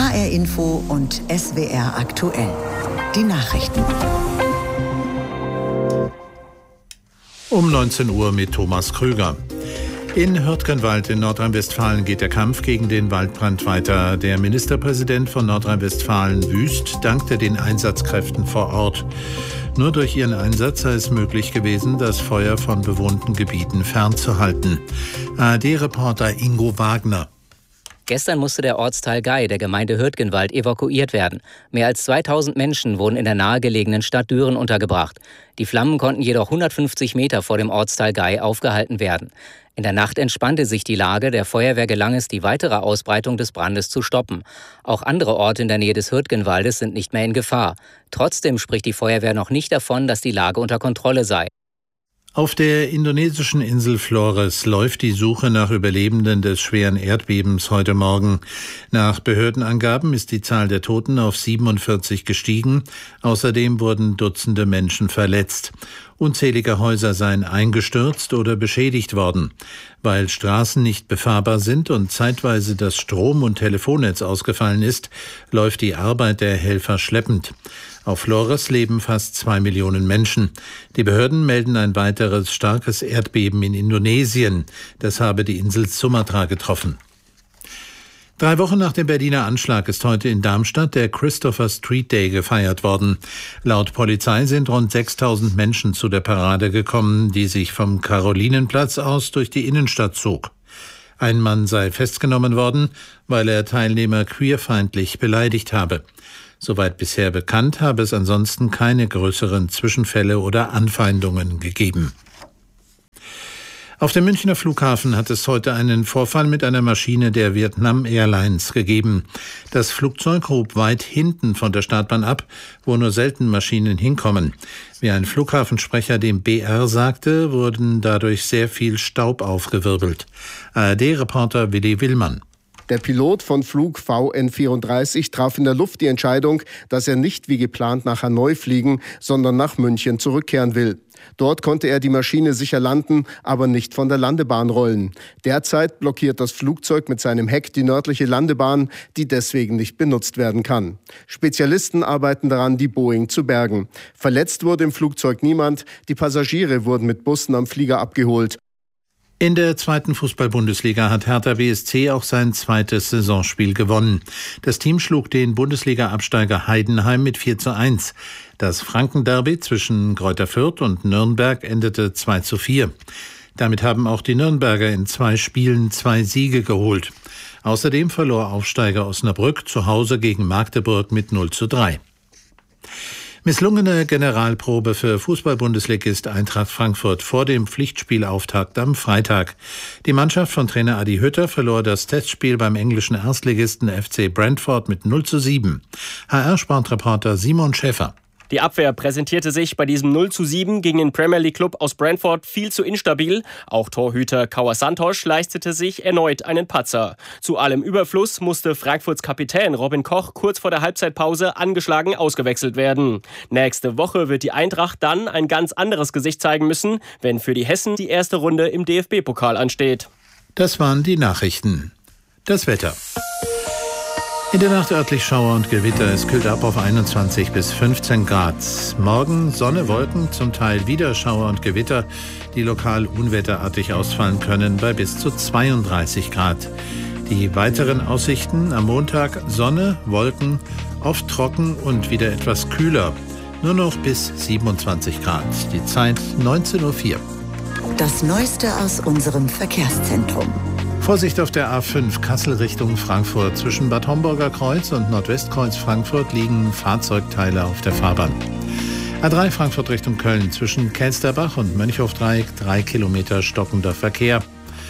HR Info und SWR aktuell. Die Nachrichten. Um 19 Uhr mit Thomas Krüger. In Hürtgenwald in Nordrhein-Westfalen geht der Kampf gegen den Waldbrand weiter. Der Ministerpräsident von Nordrhein-Westfalen, Wüst, dankte den Einsatzkräften vor Ort. Nur durch ihren Einsatz sei es möglich gewesen, das Feuer von bewohnten Gebieten fernzuhalten. ARD-Reporter Ingo Wagner. Gestern musste der Ortsteil Gey der Gemeinde Hürtgenwald evakuiert werden. Mehr als 2000 Menschen wurden in der nahegelegenen Stadt Düren untergebracht. Die Flammen konnten jedoch 150 Meter vor dem Ortsteil Gey aufgehalten werden. In der Nacht entspannte sich die Lage. Der Feuerwehr gelang es, die weitere Ausbreitung des Brandes zu stoppen. Auch andere Orte in der Nähe des Hürtgenwaldes sind nicht mehr in Gefahr. Trotzdem spricht die Feuerwehr noch nicht davon, dass die Lage unter Kontrolle sei. Auf der indonesischen Insel Flores läuft die Suche nach Überlebenden des schweren Erdbebens heute Morgen. Nach Behördenangaben ist die Zahl der Toten auf 47 gestiegen. Außerdem wurden Dutzende Menschen verletzt. Unzählige Häuser seien eingestürzt oder beschädigt worden. Weil Straßen nicht befahrbar sind und zeitweise das Strom- und Telefonnetz ausgefallen ist, läuft die Arbeit der Helfer schleppend. Auf Flores leben fast 2 Millionen Menschen. Die Behörden melden ein weiteres starkes Erdbeben in Indonesien. Das habe die Insel Sumatra getroffen. 3 Wochen nach dem Berliner Anschlag ist heute in Darmstadt der Christopher Street Day gefeiert worden. Laut Polizei sind rund 6000 Menschen zu der Parade gekommen, die sich vom Karolinenplatz aus durch die Innenstadt zog. Ein Mann sei festgenommen worden, weil er Teilnehmer queerfeindlich beleidigt habe. Soweit bisher bekannt, habe es ansonsten keine größeren Zwischenfälle oder Anfeindungen gegeben. Auf dem Münchner Flughafen hat es heute einen Vorfall mit einer Maschine der Vietnam Airlines gegeben. Das Flugzeug hob weit hinten von der Startbahn ab, wo nur selten Maschinen hinkommen. Wie ein Flughafensprecher dem BR sagte, wurden dadurch sehr viel Staub aufgewirbelt. ARD-Reporter Willi Willmann. Der Pilot von Flug VN34 traf in der Luft die Entscheidung, dass er nicht wie geplant nach Hanoi fliegen, sondern nach München zurückkehren will. Dort konnte er die Maschine sicher landen, aber nicht von der Landebahn rollen. Derzeit blockiert das Flugzeug mit seinem Heck die nördliche Landebahn, die deswegen nicht benutzt werden kann. Spezialisten arbeiten daran, die Boeing zu bergen. Verletzt wurde im Flugzeug niemand. Die Passagiere wurden mit Bussen am Flieger abgeholt. In der 2. Fußball-Bundesliga hat Hertha BSC auch sein zweites Saisonspiel gewonnen. Das Team schlug den Bundesliga-Absteiger Heidenheim mit 4:1. Das Franken-Derby zwischen Greuther Fürth und Nürnberg endete 2:4. Damit haben auch die Nürnberger in 2 Spielen 2 Siege geholt. Außerdem verlor Aufsteiger Osnabrück zu Hause gegen Magdeburg mit 0:3. Misslungene Generalprobe für Fußball-Bundesligist Eintracht Frankfurt vor dem Pflichtspielauftakt am Freitag. Die Mannschaft von Trainer Adi Hütter verlor das Testspiel beim englischen Erstligisten FC Brentford mit 0:7. HR-Sportreporter Simon Schäfer. Die Abwehr präsentierte sich bei diesem 0:7 gegen den Premier League Club aus Brentford viel zu instabil. Auch Torhüter Kauer Santos leistete sich erneut einen Patzer. Zu allem Überfluss musste Frankfurts Kapitän Robin Koch kurz vor der Halbzeitpause angeschlagen ausgewechselt werden. Nächste Woche wird die Eintracht dann ein ganz anderes Gesicht zeigen müssen, wenn für die Hessen die erste Runde im DFB-Pokal ansteht. Das waren die Nachrichten. Das Wetter. In der Nacht örtlich Schauer und Gewitter. Es kühlt ab auf 21 bis 15 Grad. Morgen Sonne, Wolken, zum Teil wieder Schauer und Gewitter, die lokal unwetterartig ausfallen können, bei bis zu 32 Grad. Die weiteren Aussichten: am Montag Sonne, Wolken, oft trocken und wieder etwas kühler. Nur noch bis 27 Grad. Die Zeit 19:04 Uhr. Das Neueste aus unserem Verkehrszentrum. Vorsicht auf der A5 Kassel Richtung Frankfurt. Zwischen Bad Homburger Kreuz und Nordwestkreuz Frankfurt liegen Fahrzeugteile auf der Fahrbahn. A3 Frankfurt Richtung Köln. Zwischen Kelsterbach und Mönchhofdreieck 3 Kilometer stockender Verkehr.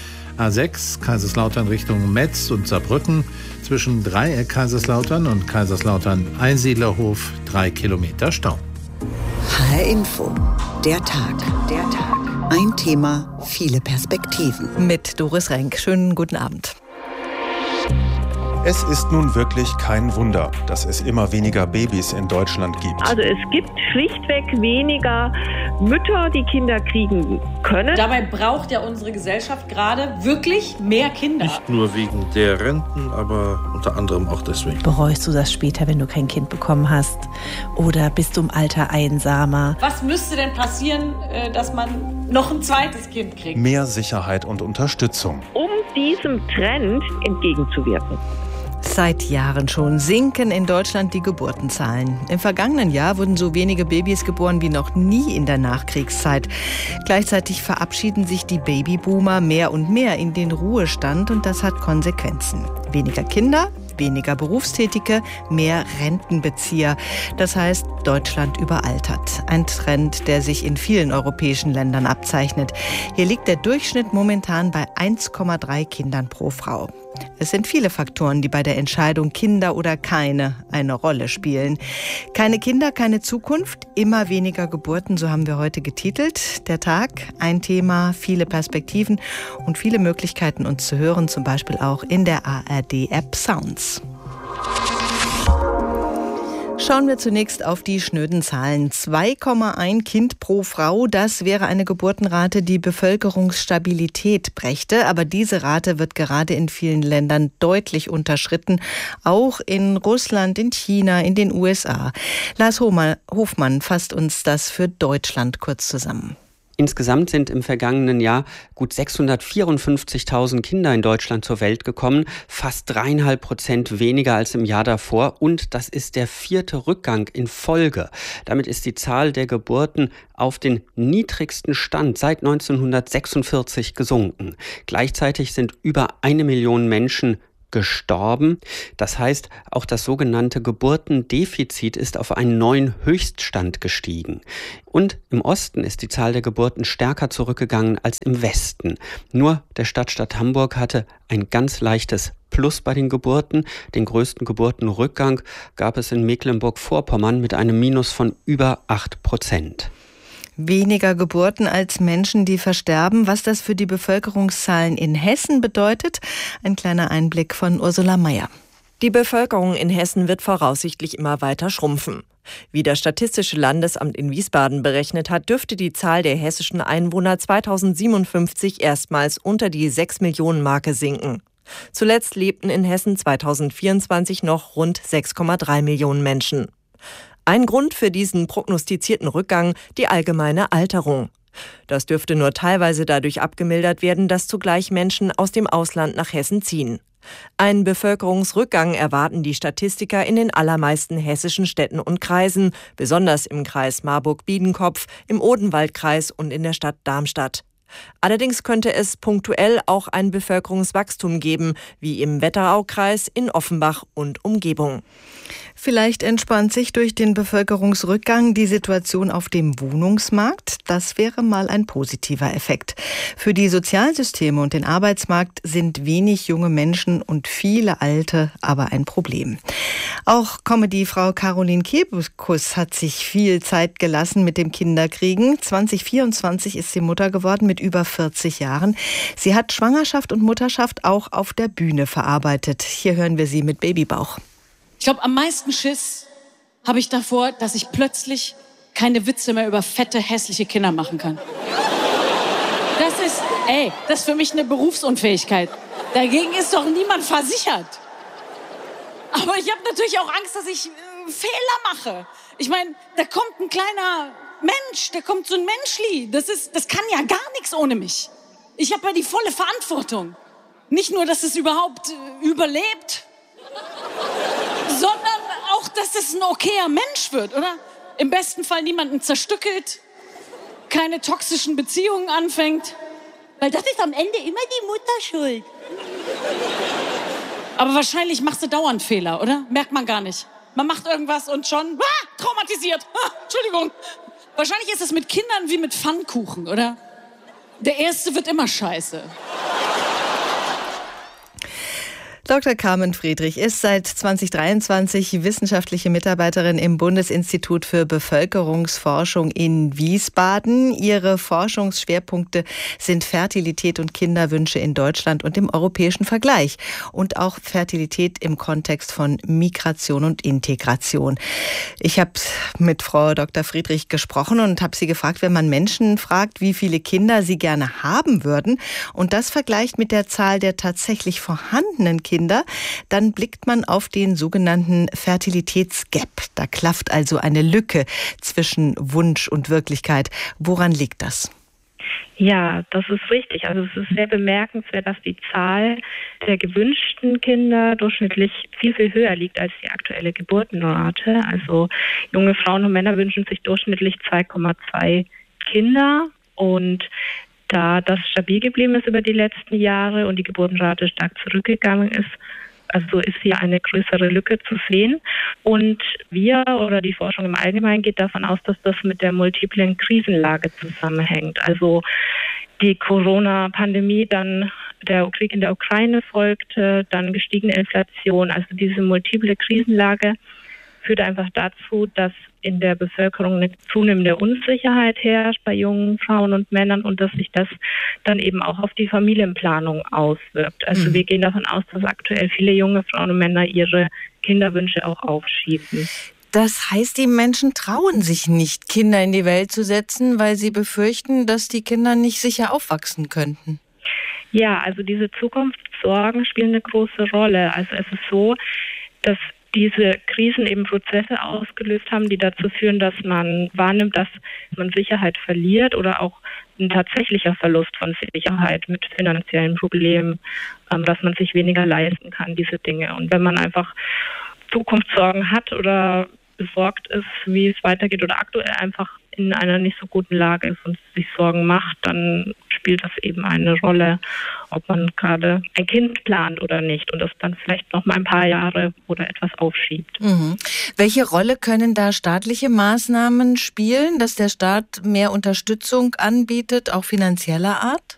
A6 Kaiserslautern Richtung Metz und Saarbrücken. Zwischen Dreieck Kaiserslautern und Kaiserslautern Einsiedlerhof 3 Kilometer Stau. HR Info. Der Tag. Ein Thema, viele Perspektiven. Mit Doris Renk. Schönen guten Abend. Es ist nun wirklich kein Wunder, dass es immer weniger Babys in Deutschland gibt. Also es gibt schlichtweg weniger Mütter, die Kinder kriegen können. Dabei braucht ja unsere Gesellschaft gerade wirklich mehr Kinder. Nicht nur wegen der Renten, aber unter anderem auch deswegen. Bereust du das später, wenn du kein Kind bekommen hast? Oder bist du im Alter einsamer? Was müsste denn passieren, dass man noch ein zweites Kind kriegt? Mehr Sicherheit und Unterstützung. Um diesem Trend entgegenzuwirken. Seit Jahren schon sinken in Deutschland die Geburtenzahlen. Im vergangenen Jahr wurden so wenige Babys geboren wie noch nie in der Nachkriegszeit. Gleichzeitig verabschieden sich die Babyboomer mehr und mehr in den Ruhestand und das hat Konsequenzen. Weniger Kinder, weniger Berufstätige, mehr Rentenbezieher. Das heißt, Deutschland überaltert. Ein Trend, der sich in vielen europäischen Ländern abzeichnet. Hier liegt der Durchschnitt momentan bei 1,3 Kindern pro Frau. Es sind viele Faktoren, die bei der Entscheidung Kinder oder keine eine Rolle spielen. Keine Kinder, keine Zukunft, immer weniger Geburten, so haben wir heute getitelt. Der Tag, ein Thema, viele Perspektiven und viele Möglichkeiten, uns zu hören, zum Beispiel auch in der ARD-App Sounds. Schauen wir zunächst auf die schnöden Zahlen. 2,1 Kind pro Frau, das wäre eine Geburtenrate, die Bevölkerungsstabilität brächte. Aber diese Rate wird gerade in vielen Ländern deutlich unterschritten. Auch in Russland, in China, in den USA. Lars Hofmann fasst uns das für Deutschland kurz zusammen. Insgesamt sind im vergangenen Jahr gut 654.000 Kinder in Deutschland zur Welt gekommen, fast 3,5% weniger als im Jahr davor. Und das ist der 4. Rückgang in Folge. Damit ist die Zahl der Geburten auf den niedrigsten Stand seit 1946 gesunken. Gleichzeitig sind über 1 Million Menschen gestorben. Das heißt, auch das sogenannte Geburtendefizit ist auf einen neuen Höchststand gestiegen. Und im Osten ist die Zahl der Geburten stärker zurückgegangen als im Westen. Nur der Stadtstaat Hamburg hatte ein ganz leichtes Plus bei den Geburten. Den größten Geburtenrückgang gab es in Mecklenburg-Vorpommern mit einem Minus von über 8%. Weniger Geburten als Menschen, die versterben. Was das für die Bevölkerungszahlen in Hessen bedeutet? Ein kleiner Einblick von Ursula Mayer. Die Bevölkerung in Hessen wird voraussichtlich immer weiter schrumpfen. Wie das Statistische Landesamt in Wiesbaden berechnet hat, dürfte die Zahl der hessischen Einwohner 2057 erstmals unter die 6-Millionen-Marke sinken. Zuletzt lebten in Hessen 2024 noch rund 6,3 Millionen Menschen. Ein Grund für diesen prognostizierten Rückgang, die allgemeine Alterung. Das dürfte nur teilweise dadurch abgemildert werden, dass zugleich Menschen aus dem Ausland nach Hessen ziehen. Einen Bevölkerungsrückgang erwarten die Statistiker in den allermeisten hessischen Städten und Kreisen, besonders im Kreis Marburg-Biedenkopf, im Odenwaldkreis und in der Stadt Darmstadt. Allerdings könnte es punktuell auch ein Bevölkerungswachstum geben, wie im Wetteraukreis, in Offenbach und Umgebung. Vielleicht entspannt sich durch den Bevölkerungsrückgang die Situation auf dem Wohnungsmarkt. Das wäre mal ein positiver Effekt. Für die Sozialsysteme und den Arbeitsmarkt sind wenig junge Menschen und viele Alte aber ein Problem. Auch Comedy-Frau Caroline Kebekus hat sich viel Zeit gelassen mit dem Kinderkriegen. 2024 ist sie Mutter geworden mit über 40 Jahren. Sie hat Schwangerschaft und Mutterschaft auch auf der Bühne verarbeitet. Hier hören wir sie mit Babybauch. Ich glaube, am meisten Schiss habe ich davor, dass ich plötzlich keine Witze mehr über fette, hässliche Kinder machen kann. Das ist für mich eine Berufsunfähigkeit. Dagegen ist doch niemand versichert. Aber ich habe natürlich auch Angst, dass ich Fehler mache. Ich meine, da kommt ein kleiner Mensch, da kommt so ein Menschli. Das kann ja gar nichts ohne mich. Ich habe ja die volle Verantwortung. Nicht nur, dass es überhaupt überlebt, sondern auch, dass es ein okayer Mensch wird, oder? Im besten Fall niemanden zerstückelt, keine toxischen Beziehungen anfängt. Weil das ist am Ende immer die Mutter schuld. Aber wahrscheinlich machst du dauernd Fehler, oder? Merkt man gar nicht. Man macht irgendwas und schon traumatisiert. Entschuldigung. Wahrscheinlich ist es mit Kindern wie mit Pfannkuchen, oder? Der erste wird immer scheiße. Dr. Carmen Friedrich ist seit 2023 wissenschaftliche Mitarbeiterin im Bundesinstitut für Bevölkerungsforschung in Wiesbaden. Ihre Forschungsschwerpunkte sind Fertilität und Kinderwünsche in Deutschland und im europäischen Vergleich und auch Fertilität im Kontext von Migration und Integration. Ich habe mit Frau Dr. Friedrich gesprochen und habe sie gefragt, wenn man Menschen fragt, wie viele Kinder sie gerne haben würden und das vergleicht mit der Zahl der tatsächlich vorhandenen Kinder, dann blickt man auf den sogenannten Fertilitätsgap. Da klafft also eine Lücke zwischen Wunsch und Wirklichkeit. Woran liegt das? Ja, das ist richtig. Also es ist sehr bemerkenswert, dass die Zahl der gewünschten Kinder durchschnittlich viel, viel höher liegt als die aktuelle Geburtenrate. Also junge Frauen und Männer wünschen sich durchschnittlich 2,2 Kinder und da das stabil geblieben ist über die letzten Jahre und die Geburtenrate stark zurückgegangen ist, also ist hier eine größere Lücke zu sehen. Und wir oder die Forschung im Allgemeinen geht davon aus, dass das mit der multiplen Krisenlage zusammenhängt. Also die Corona-Pandemie, dann der Krieg in der Ukraine folgte, dann gestiegene Inflation. Also diese multiple Krisenlage führt einfach dazu, dass in der Bevölkerung eine zunehmende Unsicherheit herrscht bei jungen Frauen und Männern und dass sich das dann eben auch auf die Familienplanung auswirkt. Also wir gehen davon aus, dass aktuell viele junge Frauen und Männer ihre Kinderwünsche auch aufschieben. Das heißt, die Menschen trauen sich nicht, Kinder in die Welt zu setzen, weil sie befürchten, dass die Kinder nicht sicher aufwachsen könnten. Ja, also diese Zukunftssorgen spielen eine große Rolle. Also es ist so, dass diese Krisen eben Prozesse ausgelöst haben, die dazu führen, dass man wahrnimmt, dass man Sicherheit verliert oder auch ein tatsächlicher Verlust von Sicherheit mit finanziellen Problemen, dass man sich weniger leisten kann, diese Dinge. Und wenn man einfach Zukunftssorgen hat oder besorgt ist, wie es weitergeht oder aktuell einfach in einer nicht so guten Lage ist und sich Sorgen macht, dann spielt das eben eine Rolle, ob man gerade ein Kind plant oder nicht und das dann vielleicht noch mal ein paar Jahre oder etwas aufschiebt. Mhm. Welche Rolle können da staatliche Maßnahmen spielen, dass der Staat mehr Unterstützung anbietet, auch finanzieller Art?